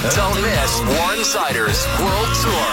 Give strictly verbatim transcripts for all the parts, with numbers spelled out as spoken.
Don't miss Warren-Sider's World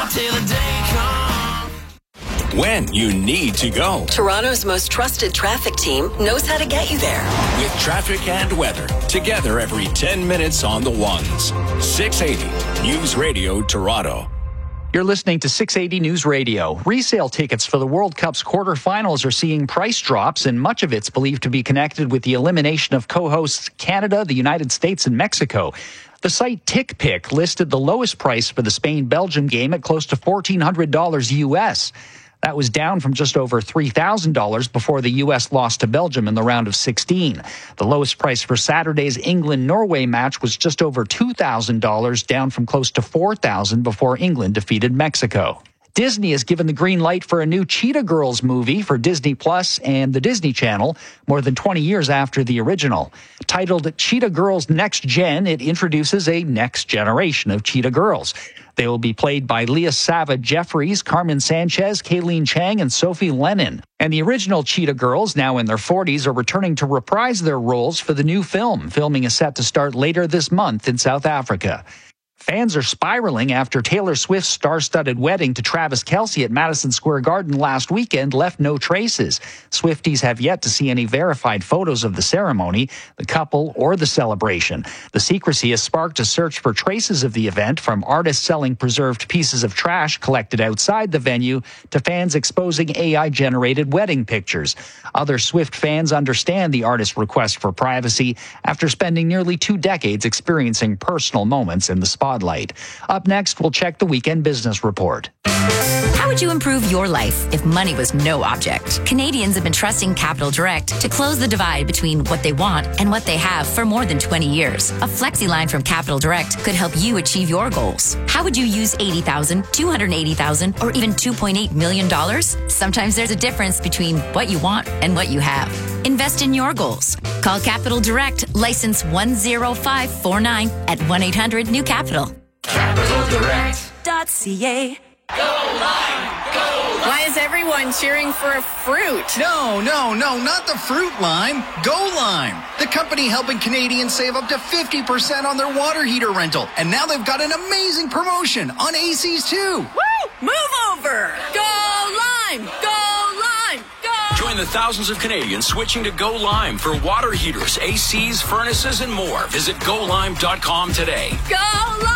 Tour. When you need to go. Toronto's most trusted traffic team knows how to get you there. With traffic and weather, together every ten minutes on the ones. six eighty News Radio Toronto. You're listening to six eighty News Radio. Resale tickets for the World Cup's quarterfinals are seeing price drops, and much of it's believed to be connected with the elimination of co-hosts Canada, the United States, and Mexico. The site TickPick listed the lowest price for the Spain-Belgium game at close to fourteen hundred dollars U S. That was down from just over three thousand dollars before the U S lost to Belgium in the round of sixteen. The lowest price for Saturday's England-Norway match was just over two thousand dollars, down from close to four thousand dollars before England defeated Mexico. Disney has given the green light for a new Cheetah Girls movie for Disney Plus and the Disney Channel, more than twenty years after the original. Titled Cheetah Girls Next Gen, it introduces a next generation of Cheetah Girls. They will be played by Leah Sava Jeffries, Carmen Sanchez, Kayleen Chang, and Sophie Lennon. And the original Cheetah Girls, now in their forties, are returning to reprise their roles for the new film. Filming is set to start later this month in South Africa. Fans are spiraling after Taylor Swift's star-studded wedding to Travis Kelce at Madison Square Garden last weekend left no traces. Swifties have yet to see any verified photos of the ceremony, the couple, or the celebration. The secrecy has sparked a search for traces of the event, from artists selling preserved pieces of trash collected outside the venue to fans exposing A I-generated wedding pictures. Other Swift fans understand the artist's request for privacy after spending nearly two decades experiencing personal moments in the spotlight. Up next, we'll check the weekend business report. How would you improve your life if money was no object? Canadians have been trusting Capital Direct to close the divide between what they want and what they have for more than twenty years. A flexi line from Capital Direct could help you achieve your goals. How would you use eighty thousand dollars, two hundred eighty thousand dollars, or even two point eight million dollars? Sometimes there's a difference between what you want and what you have. Invest in your goals. Call Capital Direct, license one zero five four nine at one eight hundred new capital. Capital Direct. .ca. Go Lime! Go Lime! Why is everyone cheering for a fruit? No, no, no, not the fruit lime. Go Lime, the company helping Canadians save up to fifty percent on their water heater rental. And now they've got an amazing promotion on A Cs too. Woo! Move over! Go Lime! Go Lime! Go! Join the thousands of Canadians switching to Go Lime for water heaters, A Cs, furnaces, and more. Visit go lime dot com today. Go Lime!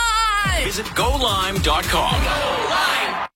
Visit go lime dot com. Go Lime!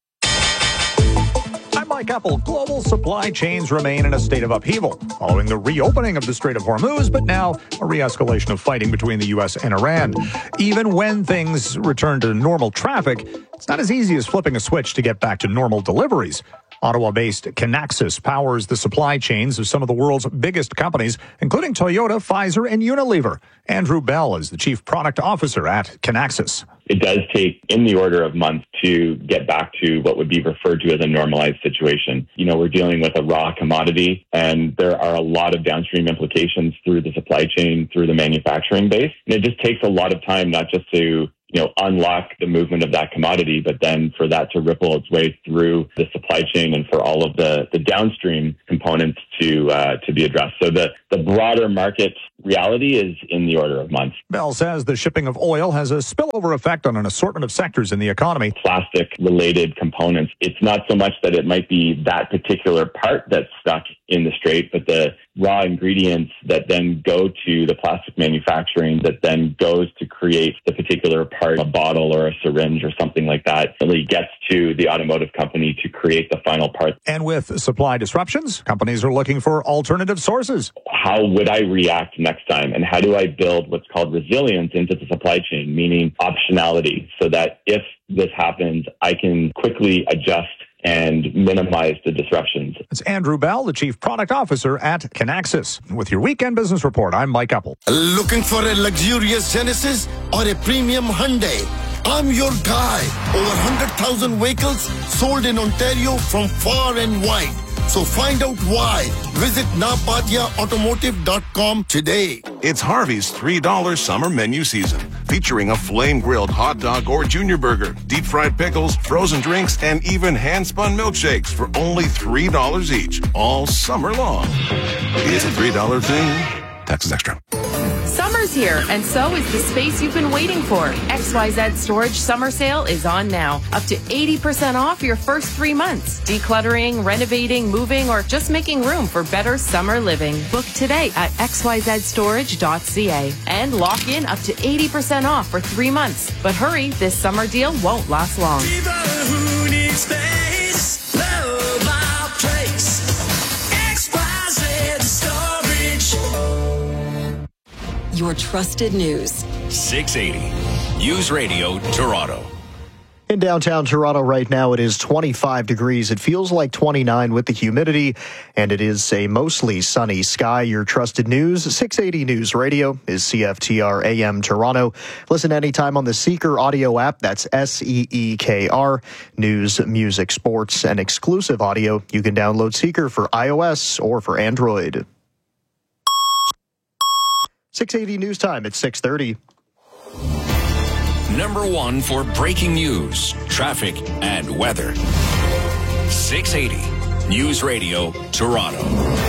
I'm Mike Apple. Global supply chains remain in a state of upheaval following the reopening of the Strait of Hormuz, but now a re-escalation of fighting between the U S and Iran. Even when things return to normal traffic, it's not as easy as flipping a switch to get back to normal deliveries. Ottawa-based Kinaxis powers the supply chains of some of the world's biggest companies, including Toyota, Pfizer, and Unilever. Andrew Bell is the chief product officer at Kinaxis. It does take in the order of months to get back to what would be referred to as a normalized situation. You know, we're dealing with a raw commodity, and there are a lot of downstream implications through the supply chain, through the manufacturing base. And it just takes a lot of time, not just to you know, unlock the movement of that commodity, but then for that to ripple its way through the supply chain and for all of the, the downstream components to uh, to be addressed. So the, the broader market reality is in the order of months. Bell says the shipping of oil has a spillover effect on an assortment of sectors in the economy. Plastic-related components, it's not so much that it might be that particular part that's stuck in the strait, but the raw ingredients that then go to the plastic manufacturing that then goes to create the particular part, a bottle or a syringe or something like that, really gets to the automotive company to create the final part. And with supply disruptions, companies are looking for alternative sources. How would I react next time? And how do I build what's called resilience into the supply chain, meaning optionality, so that if this happens, I can quickly adjust and minimize the disruptions. It's Andrew Bell, the Chief Product Officer at Kinaxis. With your Weekend Business Report, I'm Mike Apple. Looking for a luxurious Genesis or a premium Hyundai? I'm your guy. Over one hundred thousand vehicles sold in Ontario from far and wide. So find out why. Visit napadia automotive dot com today. It's Harvey's three dollar summer menu season, featuring a flame-grilled hot dog or junior burger, deep-fried pickles, frozen drinks, and even hand-spun milkshakes for only three dollars each, all summer long. It's a three dollar thing. Taxes extra. Summer's is here, and so is the space you've been waiting for. X Y Z Storage Summer Sale is on now. Up to eighty percent off your first three months. Decluttering, renovating, moving, or just making room for better summer living. Book today at x y z storage dot c a and lock in up to eighty percent off for three months. But hurry, this summer deal won't last long. People who need space, love our place. X Y Z Storage. Your trusted news. six eighty News Radio Toronto. In downtown Toronto right now, it is twenty-five degrees. It feels like twenty-nine with the humidity, and it is a mostly sunny sky. Your trusted news, six eighty News Radio, is C F T R A M Toronto. Listen anytime on the Seeker audio app. That's S E E K R. News, music, sports, and exclusive audio. You can download Seeker for iOS or for Android. six eighty News Time at six thirty. Number one for breaking news, traffic, and weather. six eighty News Radio Toronto.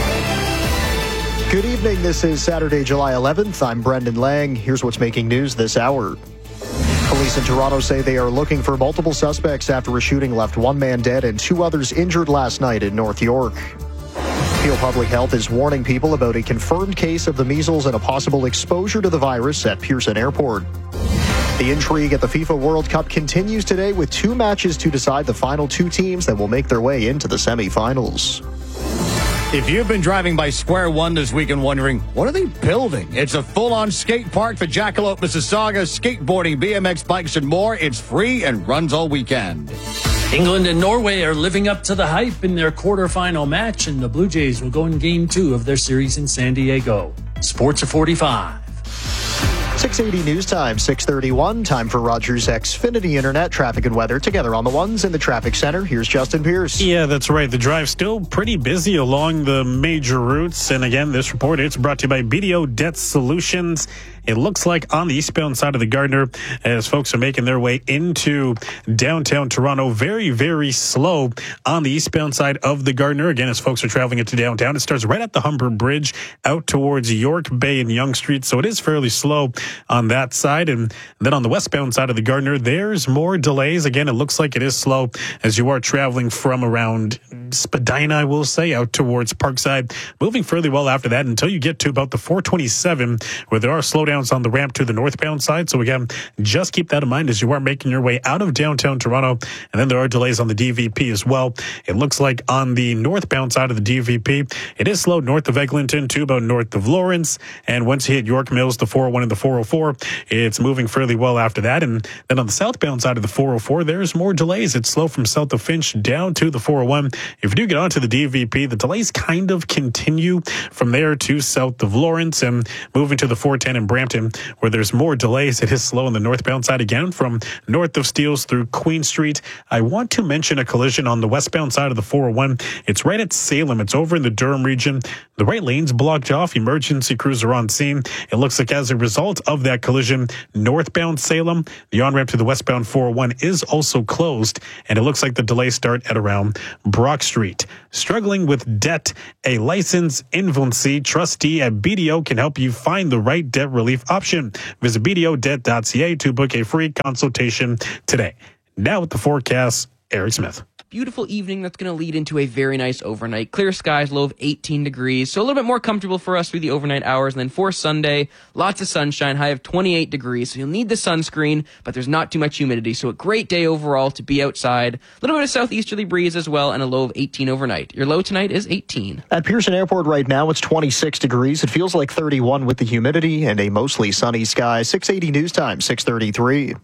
Good evening. This is Saturday, July eleventh. I'm Brendan Lang. Here's what's making news this hour. Police in Toronto say they are looking for multiple suspects after a shooting left one man dead and two others injured last night in North York. Peel Public Health is warning people about a confirmed case of the measles and a possible exposure to the virus at Pearson Airport. The intrigue at the FIFA World Cup continues today with two matches to decide the final two teams that will make their way into the semifinals. If you've been driving by Square One this weekend wondering, what are they building? It's a full-on skate park for Jackalope, Mississauga, skateboarding, B M X bikes, and more. It's free and runs all weekend. England and Norway are living up to the hype in their quarterfinal match, and the Blue Jays will go in game two of their series in San Diego. Sports at forty-five. six eighty News Time, six thirty-one. Time for Rogers Xfinity Internet traffic and weather together on the ones in the traffic center. Here's Justin Pierce. Yeah, that's right. The drive's still pretty busy along the major routes. And again, this report, it's brought to you by B D O Debt Solutions. It looks like on the eastbound side of the Gardiner, as folks are making their way into downtown Toronto, very, very slow on the eastbound side of the Gardiner. Again, as folks are traveling into downtown, it starts right at the Humber Bridge out towards York Bay and Yonge Street. So it is fairly slow on that side. And then on the westbound side of the Gardiner, there's more delays. Again, it looks like it is slow as you are traveling from around Spadina, I will say, out towards Parkside. Moving fairly well after that until you get to about the four twenty-seven, where there are slowdowns on the ramp to the northbound side. So again, just keep that in mind as you are making your way out of downtown Toronto. And then there are delays on the D V P as well. It looks like on the northbound side of the D V P, it is slow north of Eglinton to about north of Lawrence. And once you hit York Mills, the four oh one and the four oh four, it's moving fairly well after that. And then on the southbound side of the four oh four, there's more delays. It's slow from south of Finch down to the four oh one. If you do get onto the D V P, the delays kind of continue from there to south of Lawrence and moving to the four ten in Brampton, where there's more delays. It is slow on the northbound side again from north of Steeles through Queen Street. I want to mention a collision on the westbound side of the four oh one. It's right at Salem. It's over in the Durham region. The right lane's blocked off. Emergency crews are on scene. It looks like as a result of that collision, northbound Salem, the on-ramp to the westbound four oh one is also closed, and it looks like the delays start at around Brock Street. Struggling with debt, a licensed insolvency trustee at B D O can help you find the right debt relief option. Visit b d o debt dot c a to book a free consultation today. Now with the forecast, Eric Smith. Beautiful evening that's going to lead into a very nice overnight. Clear skies, low of eighteen degrees, so a little bit more comfortable for us through the overnight hours. And then for Sunday, lots of sunshine, high of twenty-eight degrees. So you'll need the sunscreen, but there's not too much humidity. So a great day overall to be outside. A little bit of southeasterly breeze as well, and a low of eighteen overnight. Your low tonight is eighteen. At Pearson Airport right now, it's twenty-six degrees. It feels like thirty-one with the humidity and a mostly sunny sky. six eighty News Time, six thirty-three.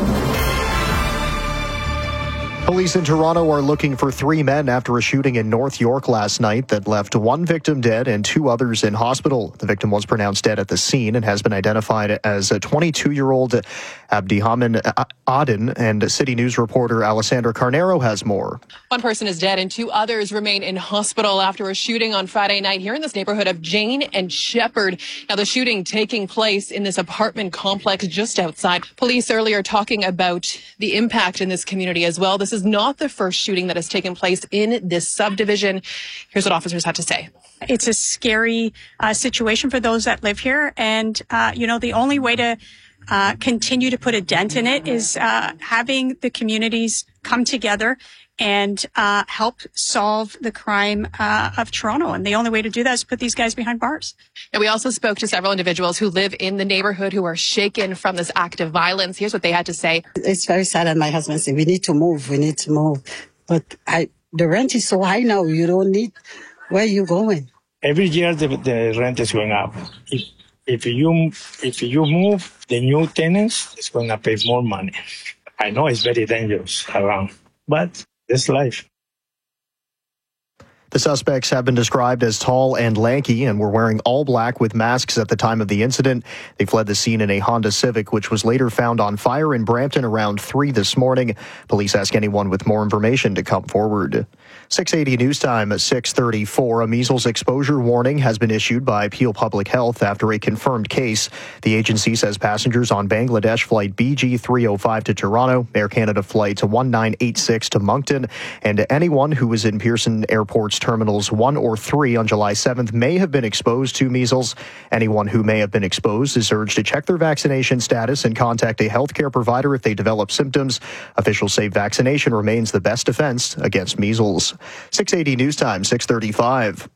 Police in Toronto are looking for three men after a shooting in North York last night that left one victim dead and two others in hospital. The victim was pronounced dead at the scene and has been identified as a twenty-two-year-old Abdihaman Aden and City News reporter Alessandra Carnero has more. One person is dead and two others remain in hospital after a shooting on Friday night here in this neighborhood of Jane and Shepherd. Now, the shooting taking place in this apartment complex just outside. Police earlier talking about the impact in this community as well. This is not the first shooting that has taken place in this subdivision. Here's what officers had to say. It's a scary uh, situation for those that live here. And, uh, you know, the only way to uh, continue to put a dent in it is uh, having the communities come together and uh, help solve the crime uh, of Toronto. And the only way to do that is put these guys behind bars. And we also spoke to several individuals who live in the neighborhood who are shaken from this act of violence. Here's what they had to say. It's very sad. And my husband said, we need to move. We need to move. But I, the rent is so high now. You don't need. Where are you going? Every year the, the rent is going up. If, if you if you move, the new tenants is going to pay more money. I know it's very dangerous around, but it's life. The suspects have been described as tall and lanky and were wearing all black with masks at the time of the incident. They fled the scene in a Honda Civic, which was later found on fire in Brampton around three this morning. Police ask anyone with more information to come forward. six eighty News Time at six thirty-four. A measles exposure warning has been issued by Peel Public Health after a confirmed case. The agency says passengers on Bangladesh flight B G three oh five to Toronto, Air Canada flight one nine eight six to Moncton, and anyone who was in Pearson Airport's Terminals one or three on July seventh may have been exposed to measles. Anyone who may have been exposed is urged to check their vaccination status and contact a healthcare provider if they develop symptoms. Officials say vaccination remains the best defense against measles. six eighty News Time, six thirty-five.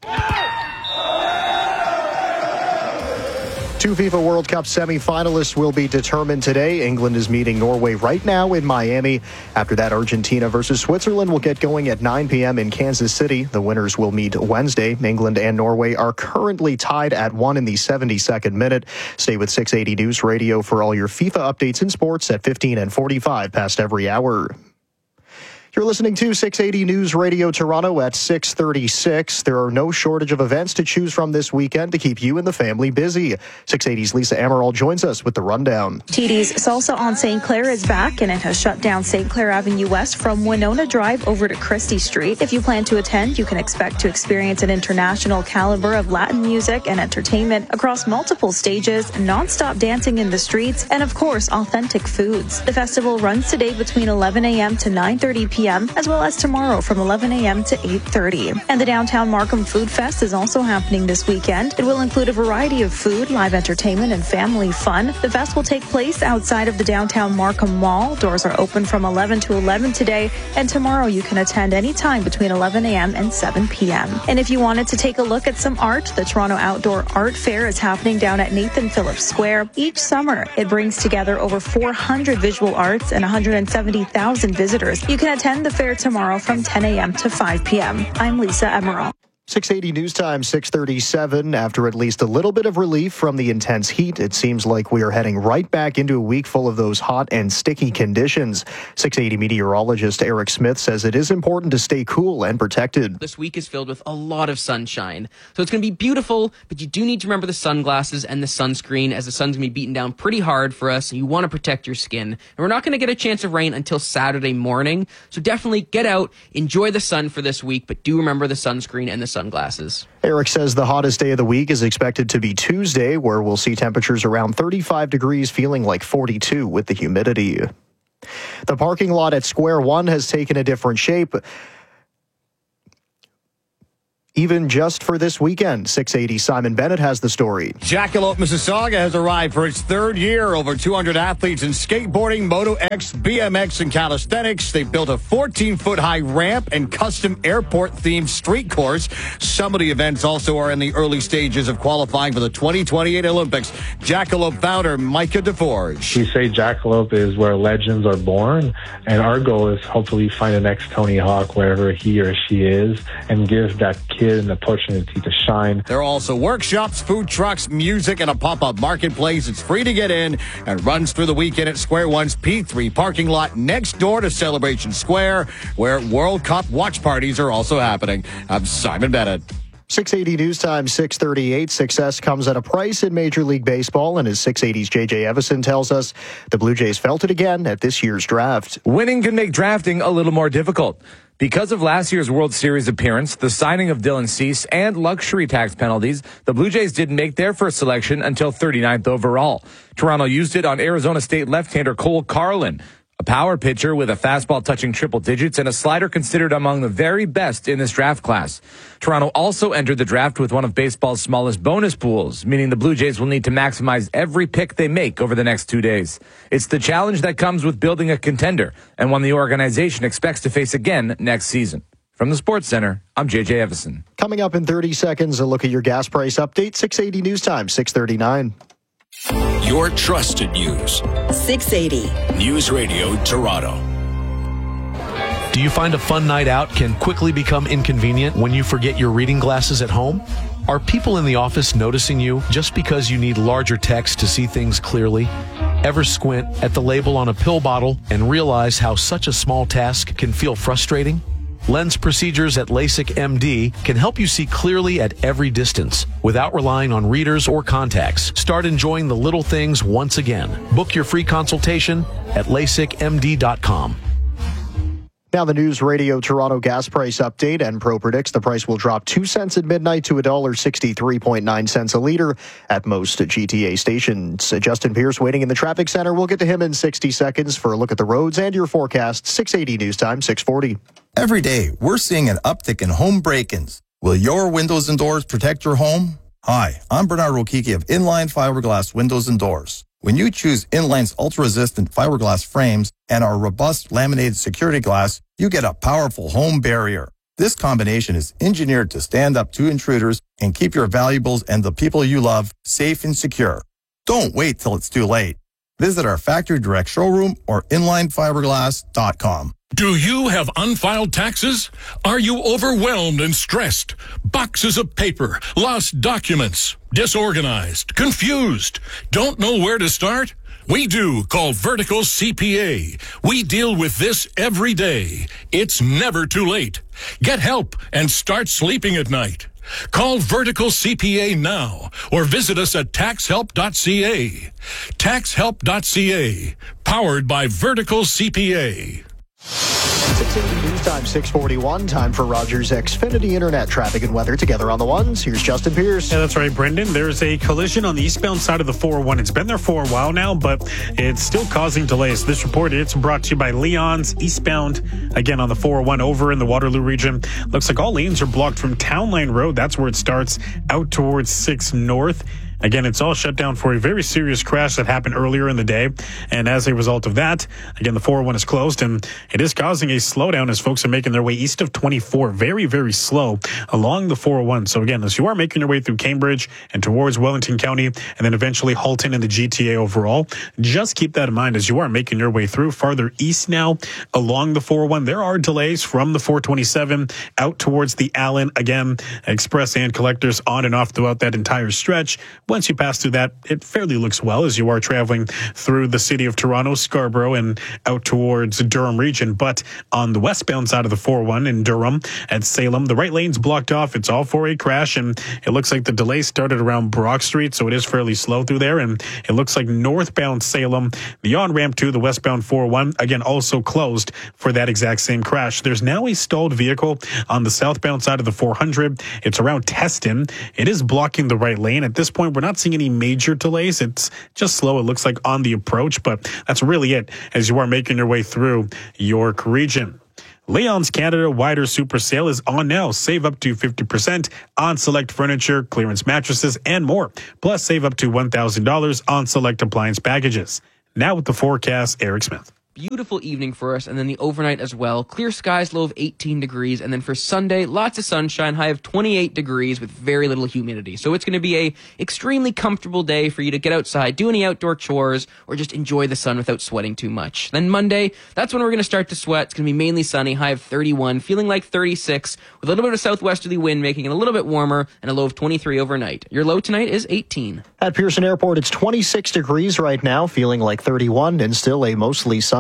Two FIFA World Cup semi-finalists will be determined today. England is meeting Norway right now in Miami. After that, Argentina versus Switzerland will get going at nine p.m. in Kansas City. The winners will meet Wednesday. England and Norway are currently tied at one in the seventy-second minute. Stay with six eighty News Radio for all your FIFA updates and sports at fifteen and forty-five past every hour. You're listening to six eighty News Radio Toronto at six thirty-six. There are no shortage of events to choose from this weekend to keep you and the family busy. six eighty's Lisa Amaral joins us with the rundown. T D's Salsa on Saint Clair is back, and it has shut down Saint Clair Avenue West from Winona Drive over to Christie Street. If you plan to attend, you can expect to experience an international caliber of Latin music and entertainment across multiple stages, non-stop dancing in the streets, and of course, authentic foods. The festival runs today between eleven a.m. to nine thirty p.m. as well as tomorrow from eleven a.m. to eight thirty. And the Downtown Markham Food Fest is also happening this weekend. It will include a variety of food, live entertainment, and family fun. The fest will take place outside of the Downtown Markham Mall. Doors are open from eleven to eleven today, and tomorrow you can attend anytime between eleven a.m. and seven p.m. And if you wanted to take a look at some art, the Toronto Outdoor Art Fair is happening down at Nathan Phillips Square. Each summer, it brings together over four hundred visual arts and one hundred seventy thousand visitors. You can attend the fair tomorrow from ten a.m. to five p.m. I'm Lisa Emerald. six eighty News Time, six thirty-seven. After at least a little bit of relief from the intense heat, it seems like we are heading right back into a week full of those hot and sticky conditions. six eighty meteorologist Eric Smith says it is important to stay cool and protected. This week is filled with a lot of sunshine, so it's going to be beautiful, but you do need to remember the sunglasses and the sunscreen, as the sun's going to be beating down pretty hard for us, and you want to protect your skin. And we're not going to get a chance of rain until Saturday morning, so definitely get out, enjoy the sun for this week, but do remember the sunscreen and the sunglasses. Eric says the hottest day of the week is expected to be Tuesday, where we'll see temperatures around thirty-five degrees, feeling like forty-two with the humidity. The parking lot at Square One has taken a different shape, even just for this weekend. six eighty Simon Bennett has the story. Jackalope, Mississauga has arrived for its third year. Over two hundred athletes in skateboarding, Moto X, B M X, and calisthenics. They built a fourteen-foot high ramp and custom airport-themed street course. Some of the events also are in the early stages of qualifying for the twenty twenty-eight Olympics. Jackalope founder Micah DeForge. We say Jackalope is where legends are born, and our goal is hopefully find the next Tony Hawk wherever he or she is and give that kid an opportunity to shine. There are also workshops, food trucks, music, and a pop-up marketplace. It's free to get in and runs through the weekend at Square One's P three parking lot next door to Celebration Square, where World Cup watch parties are also happening. I'm Simon Bennett. six eighty News Time, six thirty-eight. Success comes at a price in Major League Baseball, and as six eighty's J J Evison tells us, the Blue Jays felt it again at this year's draft. Winning can make drafting a little more difficult. Because of last year's World Series appearance, the signing of Dylan Cease, and luxury tax penalties, the Blue Jays didn't make their first selection until thirty-ninth overall. Toronto used it on Arizona State left-hander Cole Carlin, a power pitcher with a fastball touching triple digits and a slider considered among the very best in this draft class. Toronto also entered the draft with one of baseball's smallest bonus pools, meaning the Blue Jays will need to maximize every pick they make over the next two days. It's the challenge that comes with building a contender, and one the organization expects to face again next season. From the Sports Center, I'm J J Evison. Coming up in thirty seconds, a look at your gas price update, six eighty News Time, six thirty-nine. Your trusted news. six eighty. News Radio Toronto. Do you find a fun night out can quickly become inconvenient when you forget your reading glasses at home? Are people in the office noticing you just because you need larger text to see things clearly? Ever squint at the label on a pill bottle and realize how such a small task can feel frustrating? Lens procedures at LASIK M D can help you see clearly at every distance without relying on readers or contacts. Start enjoying the little things once again. Book your free consultation at lasik m d dot com. Now the News Radio Toronto gas price update. Enpro predicts the price will drop two cents at midnight to one dollar sixty-three point nine cents a liter at most G T A stations. Justin Pierce waiting in the traffic center. We'll get to him in sixty seconds for a look at the roads and your forecast. six eighty News Time, six forty. Every day, we're seeing an uptick in home break-ins. Will your windows and doors protect your home? Hi, I'm Bernard Rokiki of Inline Fiberglass Windows and Doors. When you choose Inline's ultra-resistant fiberglass frames and our robust laminated security glass, you get a powerful home barrier. This combination is engineered to stand up to intruders and keep your valuables and the people you love safe and secure. Don't wait till it's too late. Visit our factory direct showroom or inline fiberglass dot com. Do you have unfiled taxes? Are you overwhelmed and stressed? Boxes of paper, lost documents, disorganized, confused, don't know where to start? We do. Call Vertical C P A. We deal with this every day. It's never too late. Get help and start sleeping at night. Call Vertical C P A now or visit us at tax help dot c a. tax help dot c a. Powered by Vertical C P A. six eighty News Time, six forty-one. Time for Rogers Xfinity Internet traffic and weather together on the ones. Here's Justin Pierce. Yeah, that's right, Brendan. There's a collision on the eastbound side of the four oh one. It's been there for a while now, but it's still causing delays. This report, it's brought to you by Leon's eastbound, again on the four oh one over in the Waterloo region. Looks like all lanes are blocked from Town Line Road. That's where it starts out towards six North. Again, it's all shut down for a very serious crash that happened earlier in the day. And as a result of that, again, the four oh one is closed, and it is causing a slowdown as folks are making their way east of twenty-four. Very, very slow along the four oh one. So again, as you are making your way through Cambridge and towards Wellington County, and then eventually Halton and the G T A overall, just keep that in mind as you are making your way through farther east now along the four oh one. There are delays from the four twenty-seven out towards the Allen. Again, express and collectors on and off throughout that entire stretch. Once you pass through that, it fairly looks well as you are traveling through the city of Toronto, Scarborough, and out towards Durham region. But on the westbound side of the four oh one in Durham at Salem, the right lane's blocked off. It's all for a crash, and it looks like the delay started around Brock Street, so it is fairly slow through there. And it looks like northbound Salem, the on-ramp to the westbound four oh one, again, also closed for that exact same crash. There's now a stalled vehicle on the southbound side of the four hundred. It's around Teston. It is blocking the right lane. At this point, we're not seeing any major delays. It's just slow, it looks like, on the approach, but that's really it as you are making your way through York region. Leon's Canada Wider Super Sale is on now. Save up to fifty percent on select furniture, clearance mattresses, and more. Plus, save up to one thousand dollars on select appliance packages. Now with the forecast, Eric Smith. Beautiful evening for us, and then the overnight as well. Clear skies, low of eighteen degrees, and then for Sunday, lots of sunshine, high of twenty-eight degrees with very little humidity. So it's going to be a extremely comfortable day for you to get outside, do any outdoor chores, or just enjoy the sun without sweating too much. Then Monday, that's when we're going to start to sweat. It's going to be mainly sunny, high of thirty-one, feeling like thirty-six, with a little bit of southwesterly wind making it a little bit warmer, and a low of twenty-three overnight. Your low tonight is eighteen. At Pearson Airport, it's twenty-six degrees right now, feeling like thirty-one, and still a mostly sunny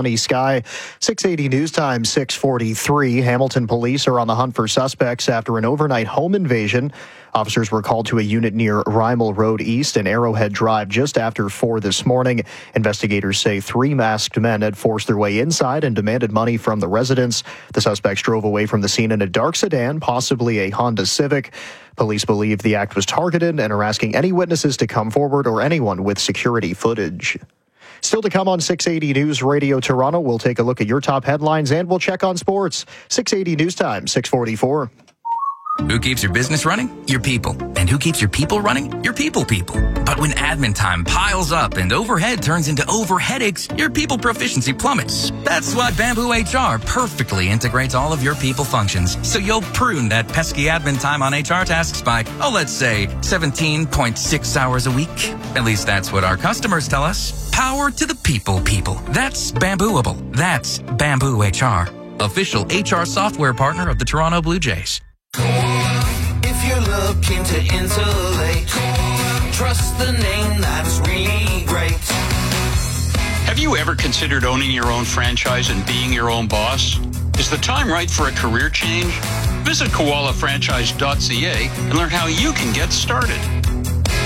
sunny sky. six eighty News Time, six forty-three. Hamilton police are on the hunt for suspects after an overnight home invasion. Officers were called to a unit near Rymel Road East and Arrowhead Drive just after four this morning. Investigators say three masked men had forced their way inside and demanded money from the residents. The suspects drove away from the scene in a dark sedan, possibly a Honda Civic. Police believe the act was targeted and are asking any witnesses to come forward or anyone with security footage. Still to come on six eighty News Radio Toronto, we'll take a look at your top headlines and we'll check on sports. six eighty News Time, six forty-four. Who keeps your business running? Your people. And who keeps your people running? Your people people. But when admin time piles up and overhead turns into over headaches, your people proficiency plummets. That's why Bamboo H R perfectly integrates all of your people functions. So you'll prune that pesky admin time on H R tasks by, oh, let's say seventeen point six hours a week. At least that's what our customers tell us. Power to the people people. That's Bambooable. That's Bamboo H R. Official H R software partner of the Toronto Blue Jays. If you're looking to insulate, trust the name that's really great. Have you ever considered owning your own franchise and being your own boss? Is the time right for a career change? Visit koala franchise dot c a and learn how you can get started.